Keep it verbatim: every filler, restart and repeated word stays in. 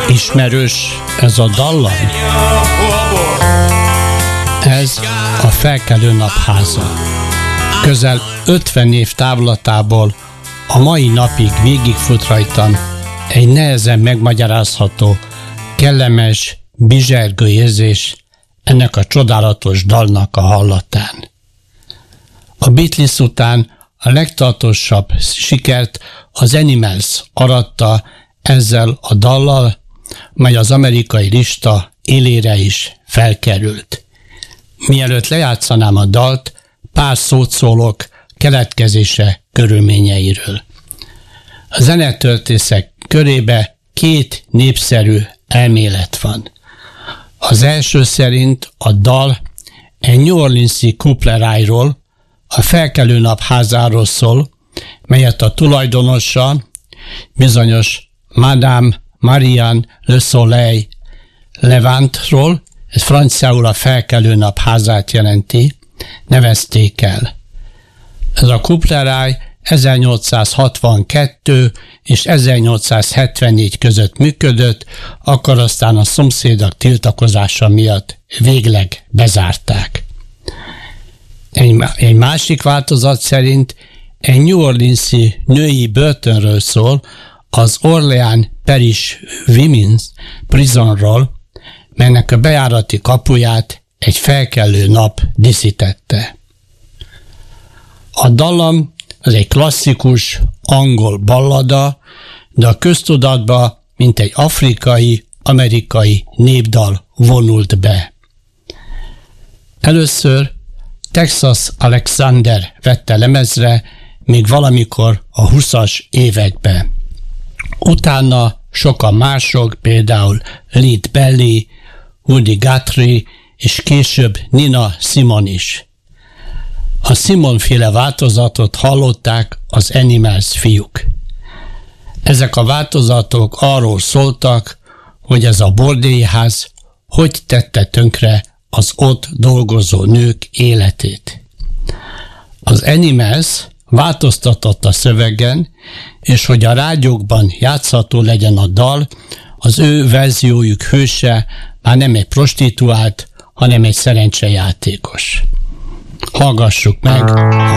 Ismerős ez a dallam? Ez a Felkelő Nap háza. Közel ötven év távlatából a mai napig végigfut rajtam egy nehezen megmagyarázható, kellemes, bizsergő érzés ennek a csodálatos dalnak a hallatán. A Beatles után a legtartósabb sikert az Animals aratta ezzel a dallal, mely az amerikai lista élére is felkerült. Mielőtt lejátszanám a dalt, pár szót szólok keletkezése körülményeiről. A zenetörtészek körébe két népszerű elmélet van. Az első szerint a dal egy New Orleans-i kuplerájról, a Felkelő Nap házáról szól, melyet a tulajdonosa, bizonyos Madame Marianne Le Soleil Levantról, ez franciául a Felkelő Nap házát jelenti, nevezték el. Ez a kupleráj ezernyolcszázhatvankettő és ezernyolcszázhetvennégy között működött, akkor aztán a szomszédok tiltakozása miatt végleg bezárták. Egy, egy másik változat szerint egy New Orleans-i női börtönről szól, az Orleans Parish Women's Prisonról, melynek a bejárati kapuját egy felkelő nap díszítette. A dallam az egy klasszikus angol ballada, de a köztudatba mint egy afrikai-amerikai népdal vonult be. Először Texas Alexander vette lemezre még valamikor a huszas években. Utána sokan mások, például Lead Belly, Woody Guthrie és később Nina Simone is. A Simone-féle változatot hallották az Animals fiúk. Ezek a változatok arról szóltak, hogy ez a bordélyház hogy tette tönkre az ott dolgozó nők életét. Az Animals változtatott a szövegen, és hogy a rádiókban játszható legyen a dal, az ő verziójuk hőse már nem egy prostituált, hanem egy szerencsejátékos. Hallgassuk meg